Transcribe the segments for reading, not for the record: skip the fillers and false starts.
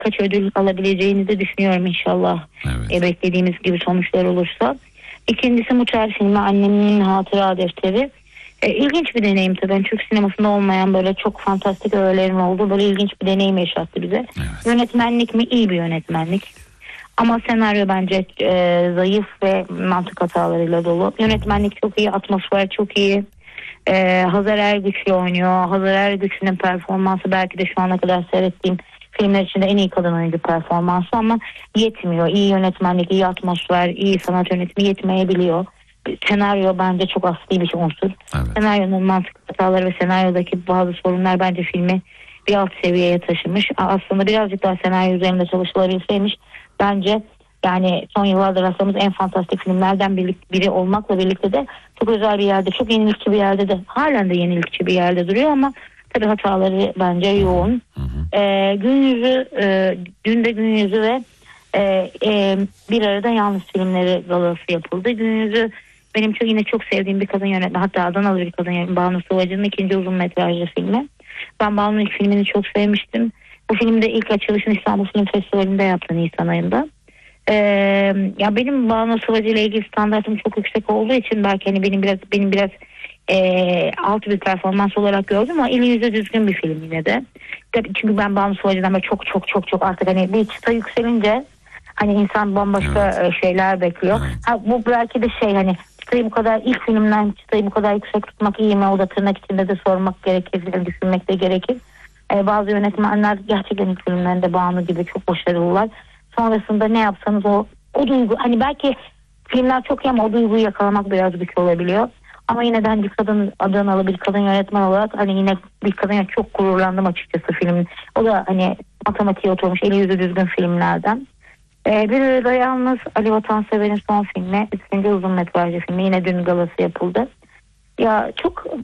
birkaç ödül alabileceğini de düşünüyorum inşallah. Evet. Beklediğimiz gibi sonuçlar olursa. İkincisi Muçer filmi, Annemin Hatıra Defteri. İlginç bir deneyim tabii. Yani Türk sinemasında olmayan böyle çok fantastik öğelerin olduğu böyle ilginç bir deneyim yaşattı bize. Evet. Yönetmenlik mi? İyi bir yönetmenlik. Ama senaryo bence zayıf ve mantık hatalarıyla dolu. Yönetmenlik çok iyi, atmosfer çok iyi. Hazar Ergüçlü oynuyor. Hazar Ergüçlü'nün performansı belki de şu ana kadar seyrettiğim filmler içinde en iyi kadın oyuncu performansı ama yetmiyor. İyi yönetmenlik, iyi atmosfer, iyi sanat yönetimi yetmeyebiliyor. Senaryo bence çok asli bir unsur. Evet. Senaryonun mantık hataları ve senaryodaki bazı sorunlar bence filmi bir alt seviyeye taşımış. Aslında birazcık daha senaryo üzerinde çalışılabilseymiş bence yani son yıllarda rastladığımız en fantastik filmlerden biri olmakla birlikte de çok özel bir yerde, çok yenilikçi bir yerde de halen de yenilikçi bir yerde duruyor ama tabii hataları bence yoğun. Gün Yüzü, dün de Gün Yüzü ve Bir Arada Yalnız filmleri galası yapıldı. Gün Yüzü benim yine çok sevdiğim bir kadın yönetmen, hatta Adanalı bir kadın yönetmen, Banu Sıvacı'nın ikinci uzun metrajlı filmi. Ben Banu'nun ilk filmini çok sevmiştim. Bu filmde ilk açılışını İstanbul Film Festivali'nde yaptı Nisan ayında. Ya benim Banu Sıvacı ile ilgili standartım çok yüksek olduğu için belki hani benim biraz alt bir performans olarak gördüm ama eli yüzü düzgün bir film yine de. Tabii çünkü ben Banu Sıvacı'dan böyle çok artık hani bir çıta yükselince hani insan bambaşka şeyler bekliyor. Evet. Bu belki de hani çıtayı bu kadar ilk filmden çıtayı bu kadar yüksek tutmak iyi mi? O da tırnak içinde de sormak gerekir, düşünmek de gerekir. Bazı yönetmenler gerçekten ilk filmlerinde Banu gibi çok başarılılar. Sonrasında ne yapsanız o duygu hani belki filmler çok iyi ama o duyguyu yakalamak biraz güç olabiliyor. Ama yine de bir kadın Adanalı bir kadın yönetmen olarak hani yine bir kadın çok gururlandım açıkçası filmin. O da hani matematiğe oturmuş eli yüzü düzgün filmlerden. Bir Arada Yalnız Ali Vatansever'in son filmi, 3. uzun metrajlı filmi, yine dün galası yapıldı. Ya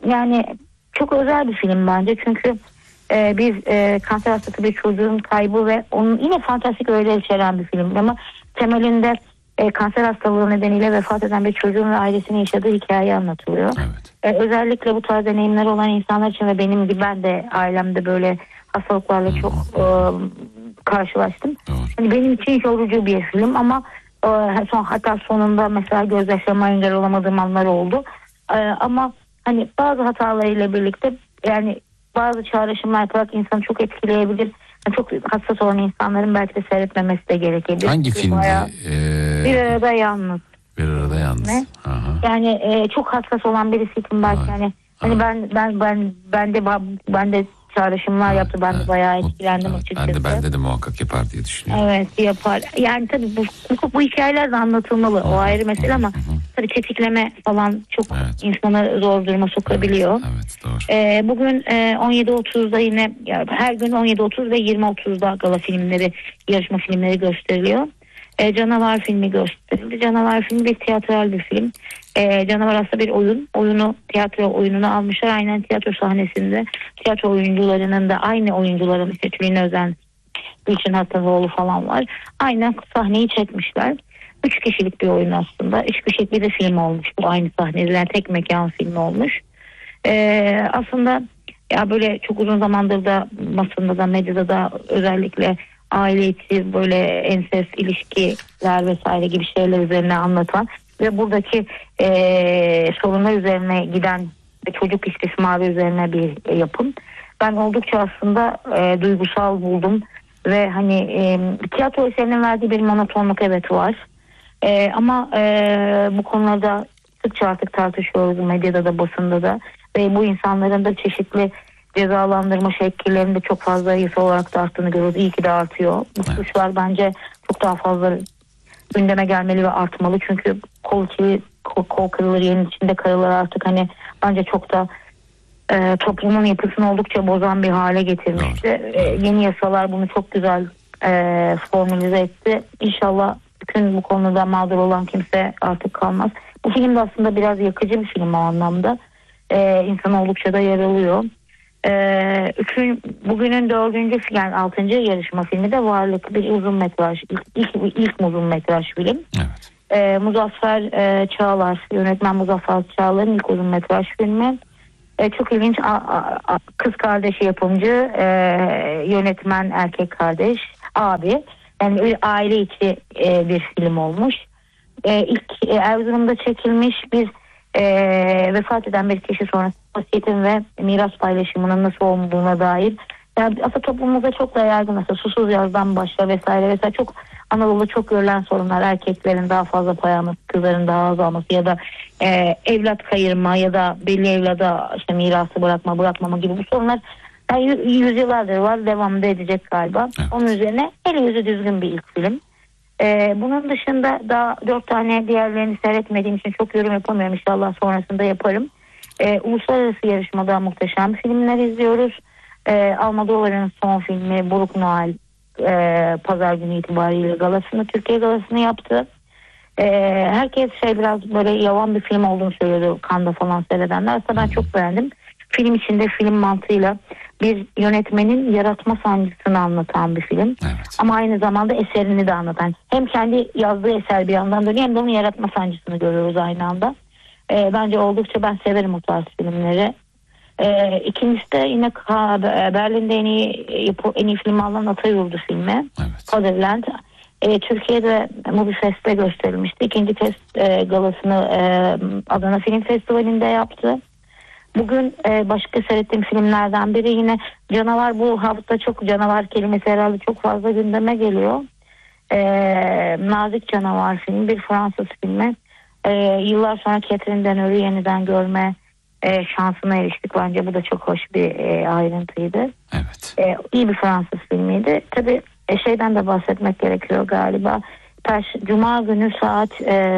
çok özel bir film bence çünkü bir kanser hastası bir çocuğun kaybı ve onun yine fantastik öğeler içeren bir film ama temelinde kanser hastalığı nedeniyle vefat eden bir çocuğun ve ailesinin yaşadığı hikaye anlatılıyor. Evet. Özellikle bu tarz deneyimleri olan insanlar için ve benim gibi ben de ailemde böyle hastalıklarla çok karşılaştım. Yani benim için yorucu bir film ama hatta sonunda mesela gözyaşlarıma engel olamadığım anlar oldu. Ama hani bazı hatalarıyla birlikte yani bazı çağrışımlar yaparak insanı çok etkileyebilir. Yani çok hassas olan insanların belki de seyretmemesi de gerekebilir. Hangi filmdi? Bir Arada Yalnız. Bir Arada Yalnız. Ne? Yani çok hassas olan birisi için belki hani ben de çağrışımlar yaptı. Ben de bayağı etkilendim açıkçası. Ben de muhakkak yapar diye düşünüyorum. Evet yapar. Yani tabii bu hikayeler de anlatılmalı. O ayrı mesele ama tabii tetikleme falan çok insanı zor duruma sokabiliyor. Evet doğru. Bugün 17.30'da yine her gün 17.30 ve 20.30'da gala filmleri, yarışma filmleri gösteriliyor. Canavar filmi gösterildi. Canavar filmi bir tiyatral bir film. Canavar aslında bir oyunu tiyatro oyununu almışlar. Aynen tiyatro sahnesinde tiyatro oyuncularının da aynı oyuncuların işte Tülin Özen, Gülçin Hataloğlu falan var. Aynen sahneyi çekmişler. 3 kişilik bir oyun aslında. 3 kişilik bir de film olmuş. Bu aynı sahneler tek mekan filmi olmuş. Aslında ya böyle çok uzun zamandır da basında da medyada da özellikle aile içi böyle ensest ilişkiler vesaire gibi şeyler üzerine anlatan ve buradaki sorunlar üzerine giden ve çocuk istismarı üzerine bir yapım. Ben oldukça aslında duygusal buldum ve hani tiyatro eserinin verdiği bir monotonluk evet var. Ama bu konularda sıkça artık tartışıyoruz medyada da basında da ve bu insanların da çeşitli cezalandırma şekillerinde çok fazla yasa olarak da arttığını görüyoruz. İyi ki de artıyor. Bu suçlar bence çok daha fazla gündeme gelmeli ve artmalı. Çünkü kol kırılır yerin içinde karılar artık hani bence çok da toplumun yapısını oldukça bozan bir hale getirmişti. Yeni yasalar bunu çok güzel formülize etti. İnşallah bütün bu konuda mağdur olan kimse artık kalmaz. Bu film de aslında biraz yakıcı bir film o anlamda. İnsan oldukça da yaralıyor. Bugünün 4. yani 6. yarışma filmi de Varlık, bir uzun metraj, ilk uzun metraj film. Evet. Muzaffer Çağlar, yönetmen Muzaffer Çağlar'ın ilk uzun metraj filmi. Çok ilginç, kız kardeşi yapımcı, yönetmen erkek kardeş. abi. Yani bir aile içi bir film olmuş. İlk Erzurum'da çekilmiş bir vefat eden bir kişi sonrası vasiyetin ve miras paylaşımının nasıl olduğuna dair. Yani aslında toplumumuzda çok da yaygın, mesela susuz yazdan başla vesaire çok Anadolu'da çok görülen sorunlar, erkeklerin daha fazla pay alması, kızların daha az alması ya da evlat kayırma ya da belli evlada işte mirası bırakmama gibi bu sorunlar yani yüzyıllardır var, devam da edecek galiba. Evet. Onun üzerine eli yüzü düzgün bir ilk film. Bunun dışında daha 4 tane, diğerlerini seyretmediğim için çok yorum yapamıyorum, İnşallah sonrasında yaparım. Uluslararası yarışmada muhteşem filmler izliyoruz. Almodovar'ın son filmi Buruk Noel pazar günü itibariyle Türkiye galasını yaptı. Herkes biraz böyle yavan bir film olduğunu söylüyordu, Cannes'da falan seyredenler. Aslında ben çok beğendim. Film içinde film mantığıyla bir yönetmenin yaratma sancısını anlatan bir film. Evet. Ama aynı zamanda eserini de anlatan. Hem kendi yazdığı eser bir yandan dönüyor hem de onun yaratma sancısını görüyoruz aynı anda. Bence oldukça ben severim o tarz filmleri. İkincisi de yine Berlin'de en iyi film alan Atayurdu filmi. Evet. Fatherland. Türkiye'de Movie Fest'te gösterilmişti. İkinci kez galasını Adana Film Festivali'nde yaptı. Bugün başka seyrettiğim filmlerden biri yine Canavar. Bu hafta çok canavar kelimesi herhalde çok fazla gündeme geliyor. Nazik Canavar filmi, bir Fransız filmi. Yıllar sonra Catherine Deneuve'ü yeniden görme şansına eriştik. Bence bu da çok hoş bir ayrıntıydı. Evet. İyi bir Fransız filmiydi. Tabii şeyden de bahsetmek gerekiyor galiba. Cuma günü saat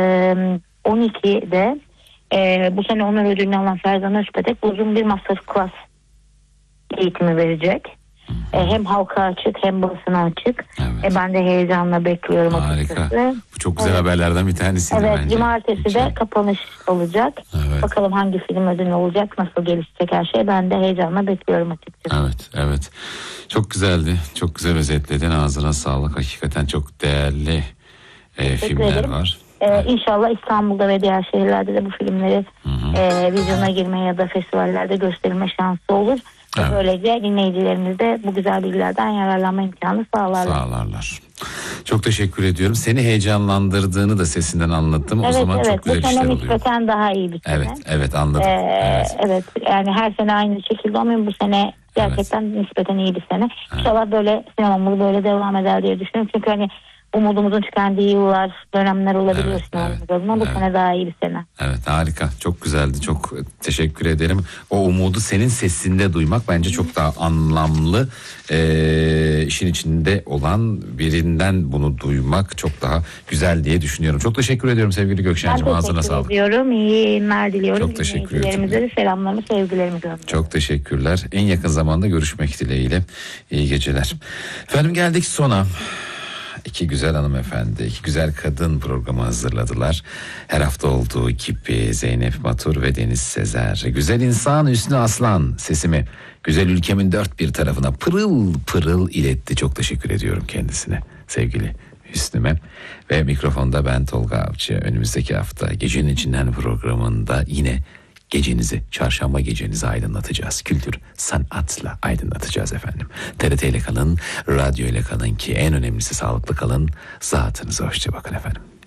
12'de bu sene onur ödülünü alan Ferzan Özpetek uzun bir masterclass eğitimi verecek. Hem halka açık hem basına açık. Evet. Ben de heyecanla bekliyorum. Harika. Açıkçası. Bu çok güzel haberlerden bir tanesi. Evet, bence. Cumartesi de kapanış olacak. Evet. Bakalım hangi film ödülü olacak, nasıl gelişecek her şey. Ben de heyecanla bekliyorum açıkçası. Evet. Çok güzeldi. Çok güzel özetledin. Ağzına sağlık. Hakikaten çok değerli filmler var. İnşallah İstanbul'da ve diğer şehirlerde de bu filmleri vizyona girmeye ya da festivallerde gösterilme şansı olur. Evet. Böylece dinleyicilerimiz de bu güzel bilgilerden yararlanma imkanı sağlarlar. Çok teşekkür ediyorum. Seni heyecanlandırdığını da sesinden anladım. O zaman çok güzel işler oluyor. Bu sene nispeten daha iyi bir sene. Evet anladım. Evet yani her sene aynı şekilde olmuyor. Bu sene gerçekten nispeten iyi bir sene. Evet. İnşallah böyle sinemamız böyle devam eder diye düşünüyorum. Çünkü hani umudumuzun tükendiği yıllar, dönemler olabiliyor sinemamız adına. Bu sene daha iyi bir sene. Evet, harika. Çok güzeldi. Çok teşekkür ederim. O umudu senin sesinde duymak bence çok daha anlamlı. İşin içinde olan birinden bunu duymak çok daha güzel diye düşünüyorum. Çok teşekkür ediyorum sevgili Gökşen'cim. Ağzına sağlık. Ben teşekkür ediyorum. İyi günler diliyorum. Çok teşekkür ederim. De selamlarımı, sevgilerimi gönderiyorum. Çok teşekkürler. En yakın zamanda görüşmek dileğiyle. İyi geceler. Efendim geldik sona. İki güzel hanımefendi, iki güzel kadın programı hazırladılar. Her hafta olduğu gibi Zeynep Matur ve Deniz Sezer. Güzel insan Hüsnü Aslan sesimi güzel ülkemin dört bir tarafına pırıl pırıl iletti. Çok teşekkür ediyorum kendisine, sevgili Hüsnü'me. Ve mikrofonda ben Tolga Avcı. Önümüzdeki hafta Gecenin İçinden programında yine gecenizi, çarşamba gecenizi aydınlatacağız. Kültür, sanatla aydınlatacağız efendim. TRT ile kalın, radyo ile kalın ki en önemlisi sağlıklı kalın. Zatınıza hoşça bakın efendim.